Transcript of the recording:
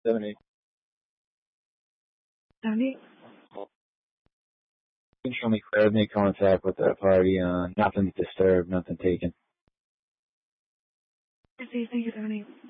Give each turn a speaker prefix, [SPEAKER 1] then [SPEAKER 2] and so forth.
[SPEAKER 1] 70.
[SPEAKER 2] 70.
[SPEAKER 1] You can show me clear, make contact with the party. Nothing disturbed, nothing taken.
[SPEAKER 2] Thank you, 70.